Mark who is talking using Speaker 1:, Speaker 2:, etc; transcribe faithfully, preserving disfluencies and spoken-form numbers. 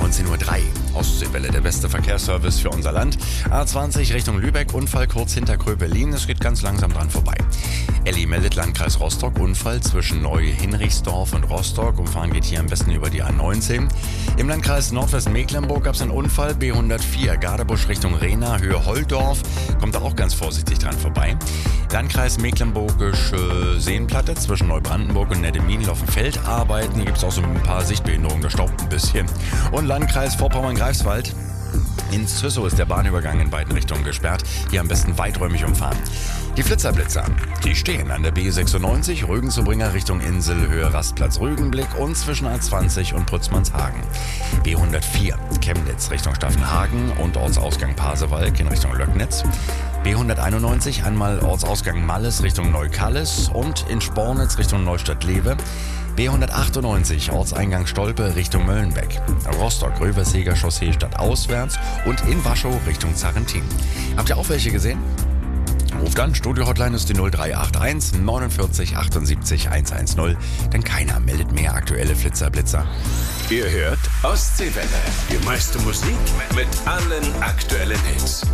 Speaker 1: neunzehn Uhr drei. Ostseewelle, der beste Verkehrsservice für unser Land. A zwanzig Richtung Lübeck, Unfall kurz hinter Kröpelin. Es geht ganz langsam dran vorbei. Elli meldet Landkreis Rostock, Unfall zwischen Neu-Hinrichsdorf und Rostock. Umfahren geht hier am besten über die A neunzehn. Im Landkreis Nordwestmecklenburg gab es einen Unfall, B hundertvier, Gardebusch Richtung Rehna, Höhe Holdorf. Kommt da auch ganz vorsichtig dran vorbei. Landkreis Mecklenburgische Seenplatte zwischen Neubrandenburg und Nettemin laufen Feldarbeiten. Hier gibt es auch so ein paar Sichtbehinderungen, da staubt ein bisschen. Und Landkreis Vorpommern-Greifswald. In Züssow ist der Bahnübergang in beiden Richtungen gesperrt. Hier am besten weiträumig umfahren. Die Flitzerblitzer, die stehen an der B sechsundneunzig, Rügen-zu-Bringer Richtung Insel, Höhe Rastplatz Rügenblick und zwischen A zwanzig und Putzmannshagen. B hundertvier, Chemnitz Richtung Staffenhagen und Ortsausgang Pasewalk in Richtung Löcknitz. B hunderteinundneunzig, einmal Ortsausgang Malles Richtung Neukallis und in Spornitz Richtung Neustadt-Lewe. B hundertachtundneunzig, Ortseingang Stolpe Richtung Möllenbeck. Rostock-Röverseger Chaussee stadtauswärts und in Waschow Richtung Zarrentin. Habt ihr auch welche gesehen? Ruft an, Studio-Hotline ist die null drei acht eins neunundvierzig achtundsiebzig hundertzehn, denn keiner meldet mehr aktuelle Flitzerblitzer.
Speaker 2: Ihr hört Ostseewelle, die meiste Musik mit allen aktuellen Hits.